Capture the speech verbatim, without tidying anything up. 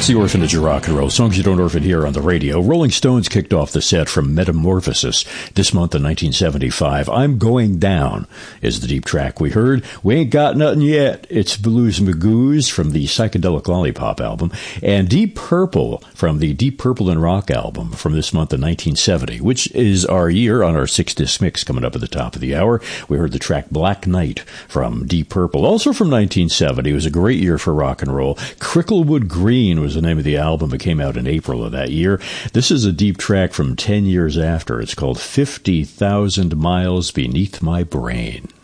the orphanage of rock and roll. Songs you don't orphan here on the radio. Rolling Stones kicked off the set from Metamorphosis this month in nineteen seventy-five. I'm Going Down is the deep track we heard. We Ain't Got Nothing Yet. It's Blues Magoos from the Psychedelic Lollipop album. And Deep Purple from the Deep Purple and Rock album from this month in nineteen seventy, which is our year on our six-disc mix coming up at the top of the hour. We heard the track Black Knight from Deep Purple, also from nineteen seventy. It was a great year for rock and roll. Cricklewood Green was the name of the album. It came out in April of that year. This is a deep track from ten years after. It's called fifty thousand Miles Beneath My Brain.